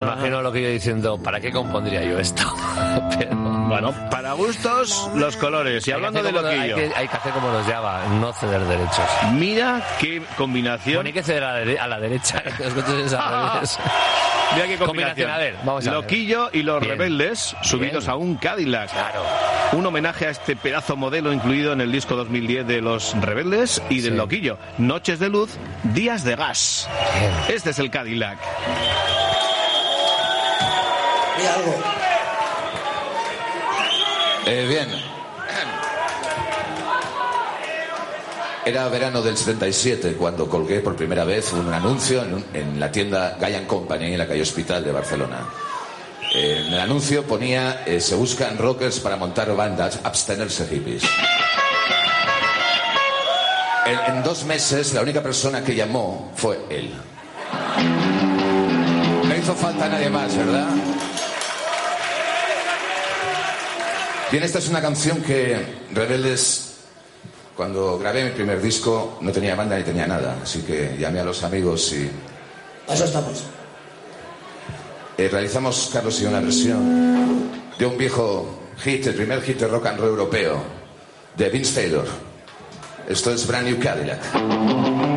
Imagino lo que yo diciendo, ¿para qué compondría yo esto? Pero... Bueno, para gustos, los colores. Y hablando de Loquillo... Hay que hacer como los Java, no ceder derechos. Mira qué combinación... Bueno, hay que ceder a la derecha. Mira qué combinación. A ver, vamos a ver. Loquillo y los Rebeldes subidos a un Cadillac. Claro. Un homenaje a este pedazo modelo incluido en el disco 2010 de los Rebeldes y del Loquillo. Noches de luz, días de gas. Bien. Este es el Cadillac. Mira algo. Bien. Era verano del 77 cuando colgué por primera vez un anuncio en la tienda Gallan Company en la calle Hospital de Barcelona. En el anuncio ponía se buscan rockers para montar bandas, abstenerse hippies. En 2 meses la única persona que llamó fue él. No hizo falta nadie más, ¿verdad? Bien, esta es una canción que Rebeldes... Cuando grabé mi primer disco no tenía banda ni tenía nada, así que llamé a los amigos y... A eso estamos. Realizamos, Carlos y yo, una versión de un viejo hit, el primer hit de rock and roll europeo, de Vince Taylor. Esto es Brand New Cadillac.